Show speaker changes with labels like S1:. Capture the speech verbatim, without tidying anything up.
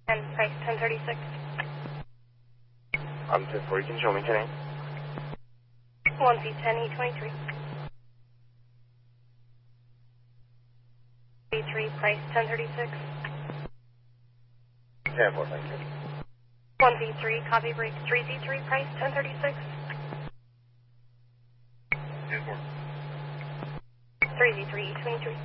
S1: And price ten thirty-six.
S2: I'm ten forty, can you show me today?
S1: one C ten E twenty-three. B three, price ten thirty-six.
S2: ten four, thank you.
S1: one Z three, copy break three Z three, price ten thirty-six.
S2: ten four.
S1: three Z three, E twenty-three.